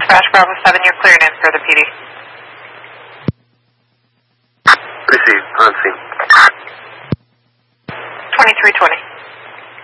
Dispatch Bravo 7, you're clearing in for the PD. Receive, on scene. 2320.